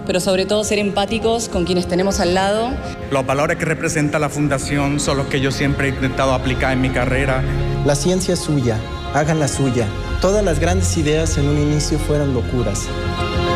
pero sobre todo ser empáticos con quienes tenemos al lado. Los valores que representa la Fundación son los que yo siempre he intentado aplicar en mi carrera. La ciencia es suya, hagan la suya. Todas las grandes ideas en un inicio fueron locuras.